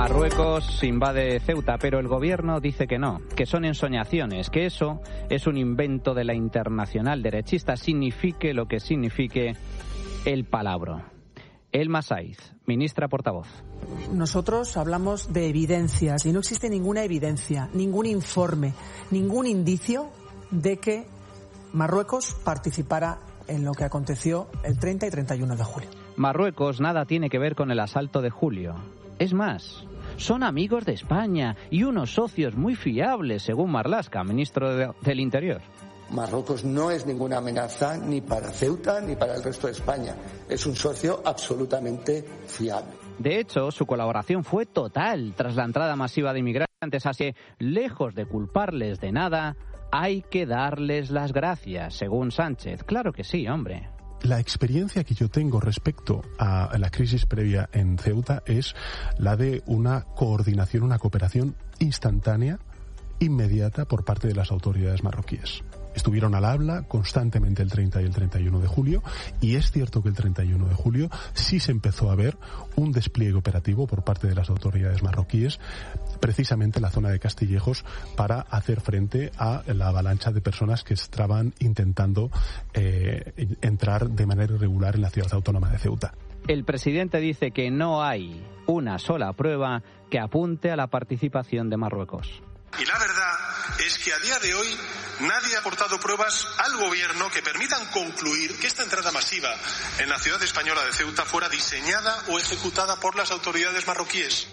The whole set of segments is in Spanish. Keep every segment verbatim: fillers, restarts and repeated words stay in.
Marruecos invade Ceuta, pero el gobierno dice que no, que son ensoñaciones, que eso es un invento de la internacional derechista, signifique lo que signifique el palabro. Elma Saiz, ministra portavoz. Nosotros hablamos de evidencias y no existe ninguna evidencia, ningún informe, ningún indicio de que Marruecos participara en lo que aconteció el treinta y treinta y uno de julio. Marruecos nada tiene que ver con el asalto de julio. Es más, son amigos de España y unos socios muy fiables, según Marlaska, ministro de, del Interior. Marruecos no es ninguna amenaza ni para Ceuta ni para el resto de España. Es un socio absolutamente fiable. De hecho, su colaboración fue total tras la entrada masiva de inmigrantes, así que, lejos de culparles de nada, hay que darles las gracias, según Sánchez. Claro que sí, hombre. La experiencia que yo tengo respecto a la crisis previa en Ceuta es la de una coordinación, una cooperación instantánea, inmediata por parte de las autoridades marroquíes. Estuvieron al habla constantemente el treinta y el treinta y uno de julio, y es cierto que el treinta y uno de julio sí se empezó a ver un despliegue operativo por parte de las autoridades marroquíes, precisamente en la zona de Castillejos, para hacer frente a la avalancha de personas que estaban intentando eh, entrar de manera irregular en la ciudad autónoma de Ceuta. El presidente dice que no hay una sola prueba que apunte a la participación de Marruecos. Y la verdad es que a día de hoy nadie ha aportado pruebas al gobierno que permitan concluir que esta entrada masiva en la ciudad española de Ceuta fuera diseñada o ejecutada por las autoridades marroquíes.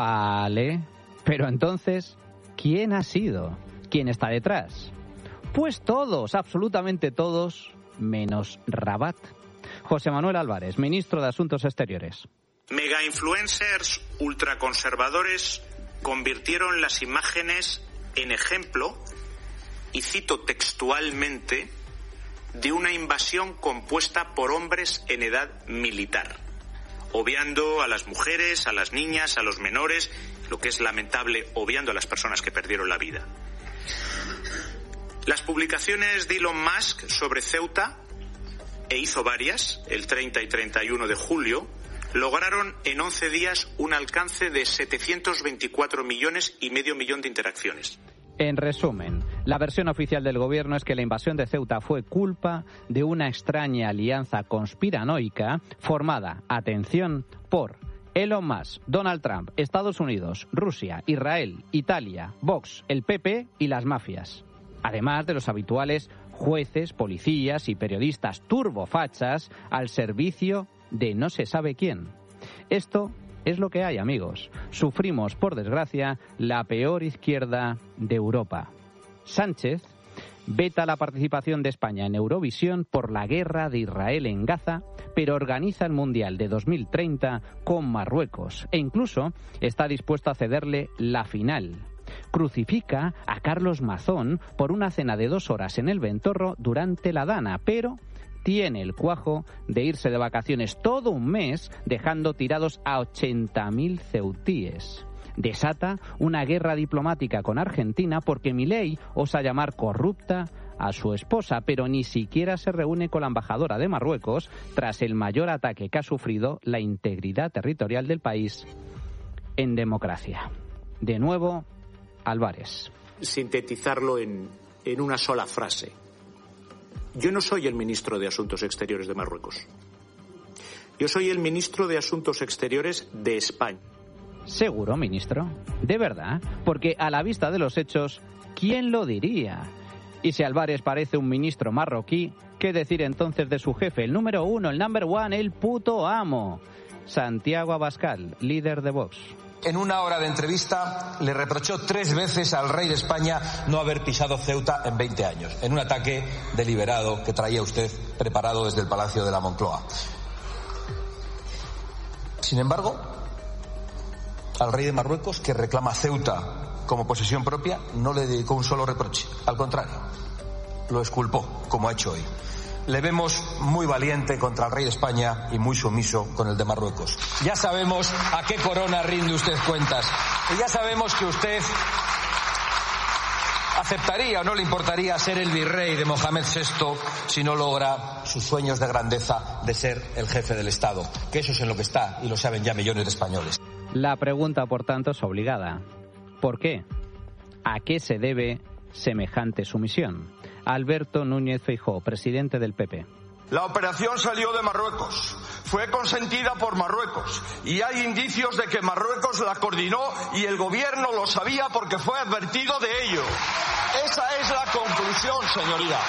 Vale, pero entonces, ¿quién ha sido? ¿Quién está detrás? Pues todos, absolutamente todos, menos Rabat. José Manuel Álvarez, ministro de Asuntos Exteriores. Mega influencers ultraconservadores convirtieron las imágenes en ejemplo, y cito textualmente, de una invasión compuesta por hombres en edad militar, obviando a las mujeres, a las niñas, a los menores, lo que es lamentable, obviando a las personas que perdieron la vida. Las publicaciones de Elon Musk sobre Ceuta, e hizo varias, el treinta y treinta y uno de julio, lograron en once días un alcance de setecientos veinticuatro millones y medio millón de interacciones. En resumen, la versión oficial del gobierno es que la invasión de Ceuta fue culpa de una extraña alianza conspiranoica formada, atención, por Elon Musk, Donald Trump, Estados Unidos, Rusia, Israel, Italia, Vox, el P P y las mafias. Además de los habituales jueces, policías y periodistas turbofachas al servicio de no se sabe quién. Esto es lo que hay, amigos. Sufrimos, por desgracia, la peor izquierda de Europa. Sánchez veta la participación de España en Eurovisión por la guerra de Israel en Gaza, pero organiza el Mundial de dos mil treinta con Marruecos e incluso está dispuesto a cederle la final. Crucifica a Carlos Mazón por una cena de dos horas en el Ventorro durante la Dana, pero tiene el cuajo de irse de vacaciones todo un mes dejando tirados a ochenta mil ceutíes. Desata una guerra diplomática con Argentina porque Milei osa llamar corrupta a su esposa, pero ni siquiera se reúne con la embajadora de Marruecos tras el mayor ataque que ha sufrido la integridad territorial del país en democracia. De nuevo, Álvarez. Sintetizarlo en, en una sola frase. Yo no soy el ministro de Asuntos Exteriores de Marruecos. Yo soy el ministro de Asuntos Exteriores de España. ¿Seguro, ministro? ¿De verdad? Porque a la vista de los hechos, ¿quién lo diría? Y si Álvarez parece un ministro marroquí, ¿qué decir entonces de su jefe, el número uno, el number one, el puto amo? Santiago Abascal, líder de Vox. En una hora de entrevista le reprochó tres veces al rey de España no haber pisado Ceuta en veinte años, en un ataque deliberado que traía usted preparado desde el Palacio de la Moncloa. Sin embargo, al rey de Marruecos, que reclama Ceuta como posesión propia, no le dedicó un solo reproche. Al contrario, lo exculpó, como ha hecho hoy. Le vemos muy valiente contra el rey de España y muy sumiso con el de Marruecos. Ya sabemos a qué corona rinde usted cuentas. Y ya sabemos que usted aceptaría o no le importaría ser el virrey de Mohamed sexto si no logra sus sueños de grandeza de ser el jefe del Estado, que eso es en lo que está y lo saben ya millones de españoles. La pregunta, por tanto, es obligada. ¿Por qué? ¿A qué se debe semejante sumisión? Alberto Núñez Feijóo, presidente del P P. La operación salió de Marruecos, fue consentida por Marruecos y hay indicios de que Marruecos la coordinó y el gobierno lo sabía porque fue advertido de ello. Esa es la conclusión, señoría.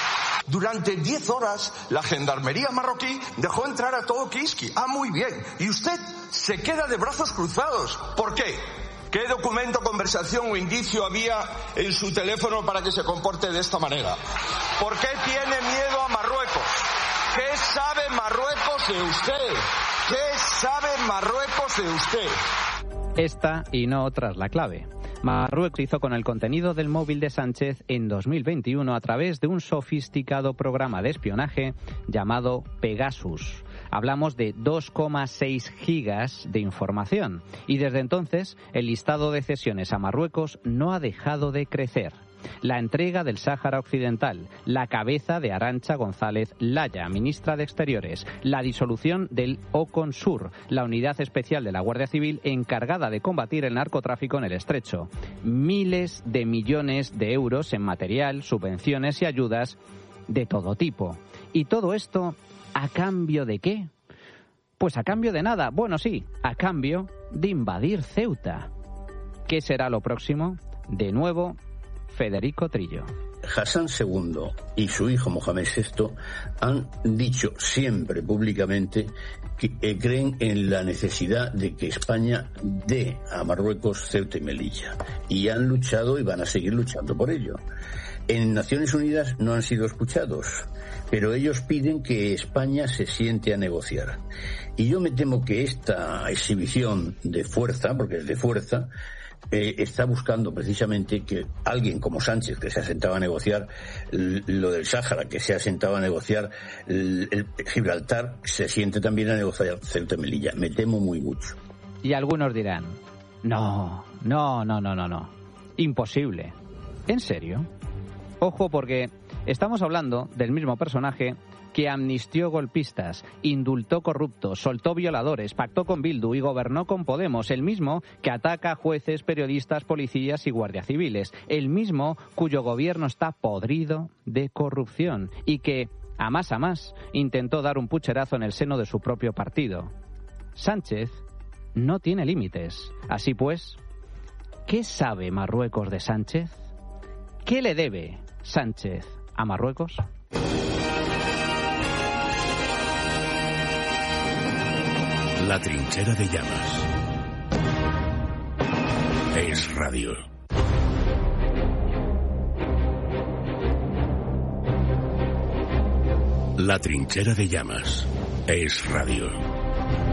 Durante diez horas la gendarmería marroquí dejó entrar a todo Kiski. Ah, muy bien. Y usted se queda de brazos cruzados. ¿Por qué? ¿Qué documento, conversación o indicio había en su teléfono para que se comporte de esta manera? ¿Por qué tiene miedo a Marruecos? ¿Qué sabe Marruecos de usted? ¿Qué sabe Marruecos de usted? Esta y no otra es la clave. Marruecos hizo con el contenido del móvil de Sánchez en dos mil veintiuno a través de un sofisticado programa de espionaje llamado Pegasus. Hablamos de dos coma seis gigas de información y desde entonces el listado de cesiones a Marruecos no ha dejado de crecer. La entrega del Sáhara Occidental, la cabeza de Arantxa González Laya, ministra de Exteriores, la disolución del OCONSUR, la unidad especial de la Guardia Civil encargada de combatir el narcotráfico en el Estrecho, miles de millones de euros en material, subvenciones y ayudas de todo tipo. Y todo esto, ¿a cambio de qué? Pues a cambio de nada. Bueno, sí, a cambio de invadir Ceuta. ¿Qué será lo próximo? De nuevo, Federico Trillo. Hassan segundo y su hijo Mohamed sexto han dicho siempre públicamente que eh, creen en la necesidad de que España dé a Marruecos Ceuta y Melilla. Y han luchado y van a seguir luchando por ello. En Naciones Unidas no han sido escuchados, pero ellos piden que España se siente a negociar. Y yo me temo que esta exhibición de fuerza, porque es de fuerza, Eh, está buscando precisamente que alguien como Sánchez, que se ha sentado a negociar lo del Sáhara, que se ha sentado a negociar el, el Gibraltar, se siente también a negociar Ceuta y Melilla. Me temo muy mucho. Y algunos dirán, no, no, no, no, no, no, imposible. ¿En serio? Ojo, porque estamos hablando del mismo personaje que amnistió golpistas, indultó corruptos, soltó violadores, pactó con Bildu y gobernó con Podemos, el mismo que ataca a jueces, periodistas, policías y guardias civiles, el mismo cuyo gobierno está podrido de corrupción y que, a más a más, intentó dar un pucherazo en el seno de su propio partido. Sánchez no tiene límites. Así pues, ¿qué sabe Marruecos de Sánchez? ¿Qué le debe Sánchez a Marruecos? La trinchera de llamas. Es radio. La trinchera de llamas. Es radio.